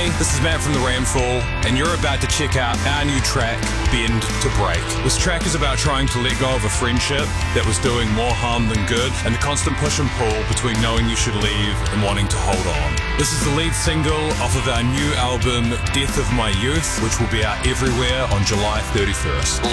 Hey, this is Matt from The Ramfall, and you're about to check out our new track, Bend to Break. This track is about trying to let go of a friendship that was doing more harm than good, and the constant push and pull between knowing you should leave and wanting to hold on. This is the lead single off of our new album, Death of My Youth, which will be out everywhere on July 31st.